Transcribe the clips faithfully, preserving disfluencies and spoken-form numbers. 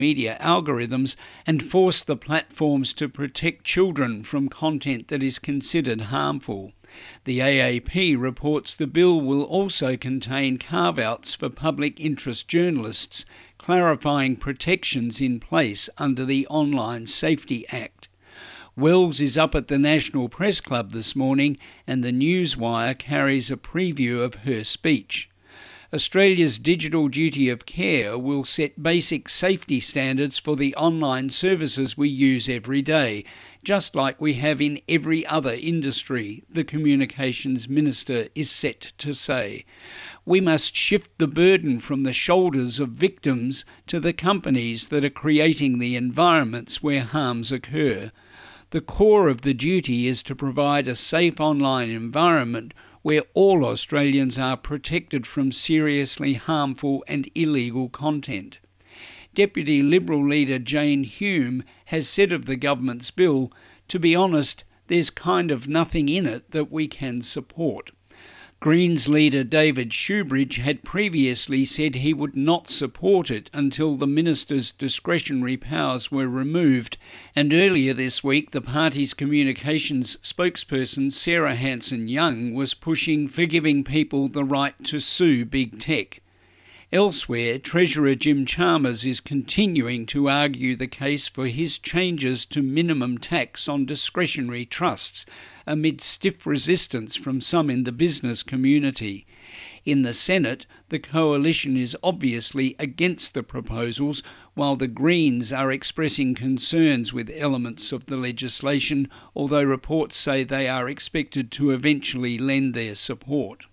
media algorithms and force the platforms to protect children from content that is considered harmful. The A A P reports the bill will also contain carve-outs for public interest journalists, clarifying protections in place under the Online Safety Act. Wells is up at the National Press Club this morning, and the Newswire carries a preview of her speech. Australia's Digital Duty of Care will set basic safety standards for the online services we use every day, just like we have in every other industry, the Communications Minister is set to say. We must shift the burden from the shoulders of victims to the companies that are creating the environments where harms occur. The core of the duty is to provide a safe online environment where all Australians are protected from seriously harmful and illegal content. Deputy Liberal leader Jane Hume has said of the government's bill, "To be honest, there's kind of nothing in it that we can support." Greens leader David Shoebridge had previously said he would not support it until the minister's discretionary powers were removed, and earlier this week the party's communications spokesperson Sarah Hanson-Young was pushing for giving people the right to sue big tech. Elsewhere, Treasurer Jim Chalmers is continuing to argue the case for his changes to minimum tax on discretionary trusts, amid stiff resistance from some in the business community. In the Senate, the coalition is obviously against the proposals, while the Greens are expressing concerns with elements of the legislation, although reports say they are expected to eventually lend their support.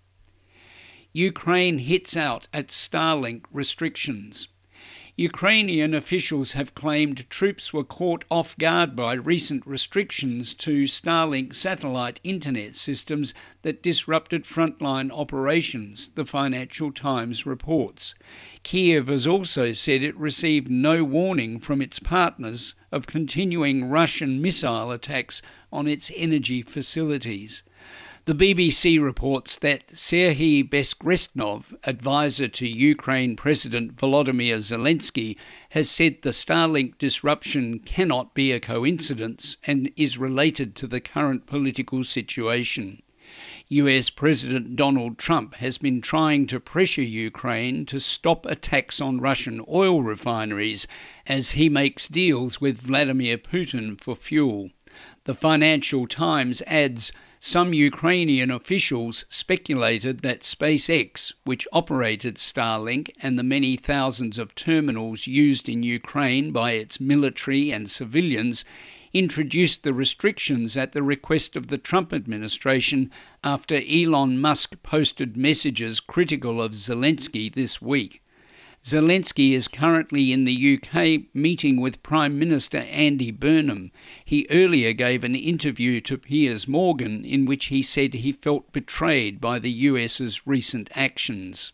Ukraine hits out at Starlink restrictions. Ukrainian officials have claimed troops were caught off guard by recent restrictions to Starlink satellite internet systems that disrupted frontline operations, the Financial Times reports. Kiev has also said it received no warning from its partners of continuing Russian missile attacks on its energy facilities. The B B C reports that Serhiy Bezkrestnov, advisor to Ukraine President Volodymyr Zelensky, has said the Starlink disruption cannot be a coincidence and is related to the current political situation. U S President Donald Trump has been trying to pressure Ukraine to stop attacks on Russian oil refineries as he makes deals with Vladimir Putin for fuel. The Financial Times adds, some Ukrainian officials speculated that SpaceX, which operated Starlink and the many thousands of terminals used in Ukraine by its military and civilians, introduced the restrictions at the request of the Trump administration after Elon Musk posted messages critical of Zelensky this week. Zelensky is currently in the U K meeting with Prime Minister Andy Burnham. He earlier gave an interview to Piers Morgan in which he said he felt betrayed by the U S's recent actions.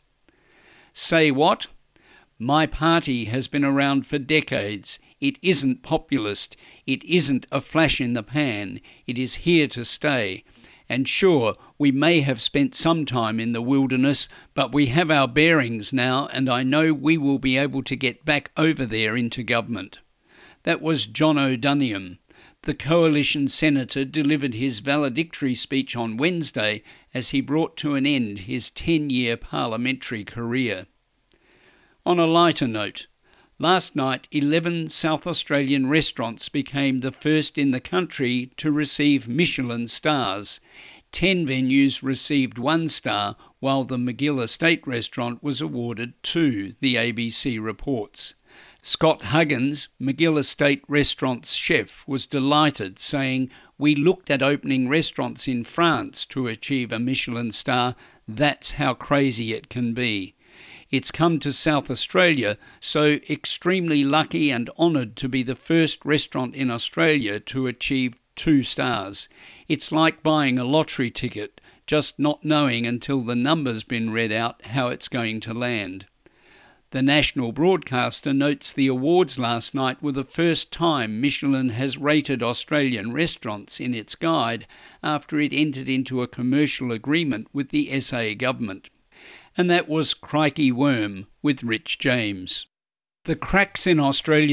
Say what? My party has been around for decades. It isn't populist. It isn't a flash in the pan. It is here to stay. And sure, we may have spent some time in the wilderness, but we have our bearings now, and I know we will be able to get back over there into government. That was John O'Doniam. The coalition senator delivered his valedictory speech on Wednesday as he brought to an end his ten-year parliamentary career. On a lighter note, last night eleven South Australian restaurants became the first in the country to receive Michelin stars. Ten venues received one star, while the McGill Estate restaurant was awarded two, the A B C reports. Scott Huggins, McGill Estate restaurant's chef, was delighted, saying, "We looked at opening restaurants in France to achieve a Michelin star. That's how crazy it can be. It's come to South Australia, so extremely lucky and honoured to be the first restaurant in Australia to achieve two stars. It's like buying a lottery ticket, just not knowing until the number's been read out how it's going to land." The national broadcaster notes the awards last night were the first time Michelin has rated Australian restaurants in its guide after it entered into a commercial agreement with the S A government. And that was Crikey Worm with Rich James. The cracks in Australia